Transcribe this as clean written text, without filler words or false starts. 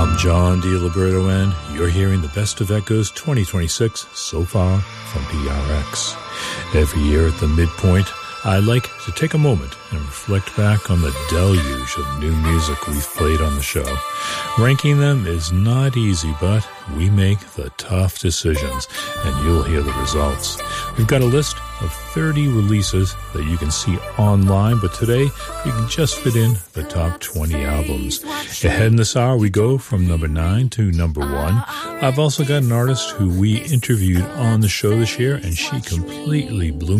I'm John DiLiberto, and you're hearing the Best of Echoes 2026 so far from PRX. Every year at the midpoint, I like to take a moment and reflect back on the deluge of new music we've played on the show. Ranking them is not easy, but we make the tough decisions, and you'll hear the results. We've got a list of 30 releases that you can see online, but today we can just fit in the top 20 albums. Ahead in this hour, we go from number 9 to number 1. I've also got an artist who we interviewed on the show this year, and she completely blew